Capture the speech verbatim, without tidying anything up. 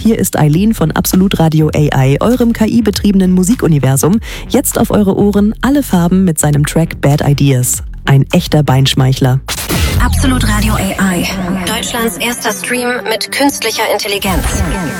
hier ist Eileen von Absolut Radio A I, eurem K I-betriebenen Musikuniversum. Jetzt auf eure Ohren alle Farben mit seinem Track Bad Ideas. Ein echter Beinschmeichler. Absolut Radio A I, Deutschlands erster Stream mit künstlicher Intelligenz.